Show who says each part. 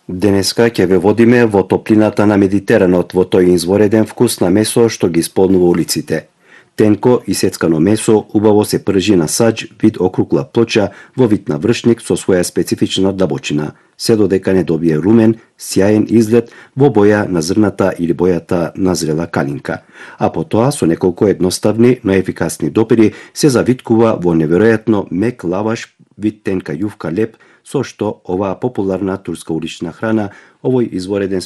Speaker 1: Денеска ќе ве водиме во топлината на Медитеранот во тој извореден вкус на месо што ги исполнува улиците. Тенко и сецкано месо убаво се пржи на саџ вид округла плоча во вид на вршник со своја специфична длабочина, се додека не добие румен, сјаен изглед во боја на зрната или бојата на зрела калинка. А потоа со неколку едноставни, но ефикасни допири се завиткува во неверојатно мек лаваш вид тенка јувка леп, со што оваа популарна турска улична храна, овој извореден